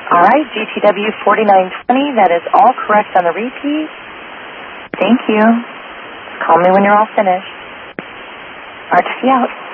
All right, GTW 4920, that is all correct on the repeat. Thank you. Call me when you're all finished. RTC out.